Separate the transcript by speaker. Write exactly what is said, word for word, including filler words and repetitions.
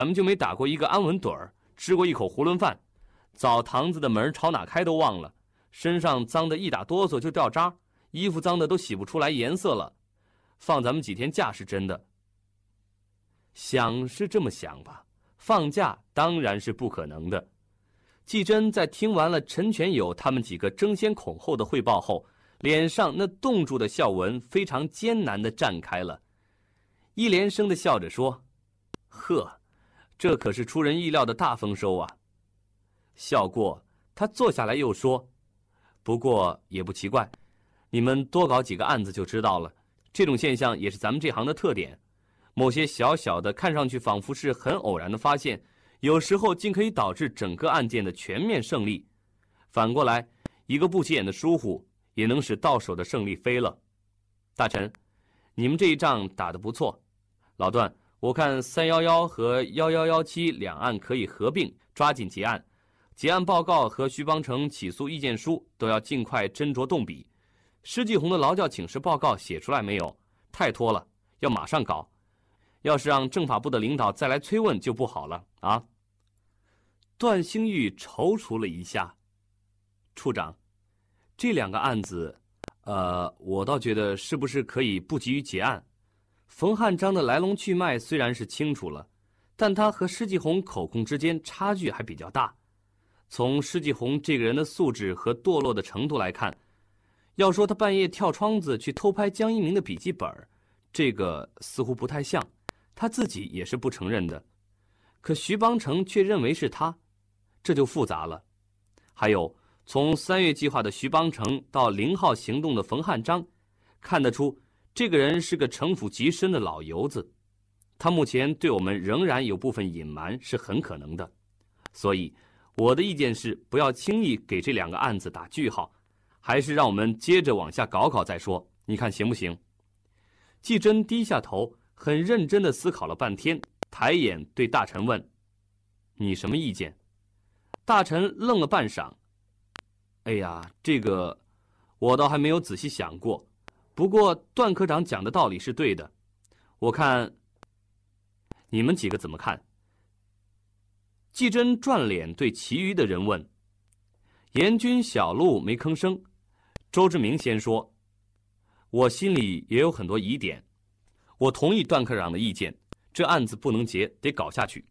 Speaker 1: 咱们就没打过一个安稳盹儿，吃过一口囫囵饭，澡堂子的门朝哪开都忘了，身上脏的一打哆嗦就掉渣，衣服脏的都洗不出来颜色了。放咱们几天假是真的。想是这么想吧，放假当然是不可能的。季真在听完了陈全友他们几个争先恐后的汇报后，脸上那冻住的笑纹非常艰难地绽开了，一连声地笑着说：呵，这可是出人意料的大丰收啊。笑过，他坐下来又说：不过也不奇怪，你们多搞几个案子就知道了，这种现象也是咱们这行的特点。某些小小的看上去仿佛是很偶然的发现，有时候竟可以导致整个案件的全面胜利。反过来，一个不起眼的疏忽也能使到手的胜利飞了。大臣，你们这一仗打得不错。老段，我看三一一和一一一七两案可以合并，抓紧结案。结案报告和徐邦成起诉意见书都要尽快斟酌动笔。施继红的劳教请示报告写出来没有？太拖了，要马上搞。要是让政法部的领导再来催问就不好了啊。段兴玉踌躇了一下，处长，这两个案子，呃，我倒觉得是不是可以不急于结案？冯汉章的来龙去脉虽然是清楚了，但他和施继红口供之间差距还比较大。从施继红这个人的素质和堕落的程度来看，要说他半夜跳窗子去偷拍江一鸣的笔记本，这个似乎不太像，他自己也是不承认的。可徐邦成却认为是他，这就复杂了。还有，从三月计划的徐邦成到零号行动的冯汉章，看得出这个人是个城府极深的老油子。他目前对我们仍然有部分隐瞒是很可能的。所以我的意见是，不要轻易给这两个案子打句号，还是让我们接着往下搞搞再说，你看行不行？季真低下头，很认真地思考了半天，抬眼对大臣问：你什么意见？大臣愣了半晌，哎呀，这个我倒还没有仔细想过，不过段科长讲的道理是对的，我看你们几个怎么看？季真转脸对其余的人问。严军、小陆没吭声。周志明先说：我心里也有很多疑点，我同意段科长的意见，这案子不能结，得搞下去。